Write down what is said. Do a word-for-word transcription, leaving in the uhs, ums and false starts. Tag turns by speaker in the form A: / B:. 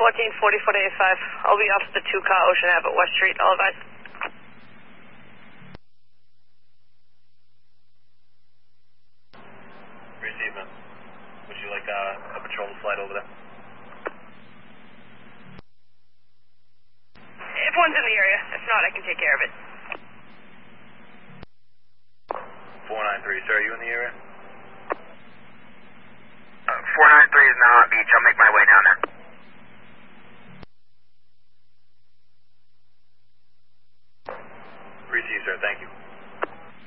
A: fourteen forty, foot A five. I'll be off the two-car Ocean Ave at West Street. All advised.
B: Receive, man. Would you like uh, a patrol to slide over there?
A: If one's in the area. If not, I can take care of it.
B: four nine three, sir, are you in the area?
C: Uh, four nine three is now at beach. I'll make my way down there.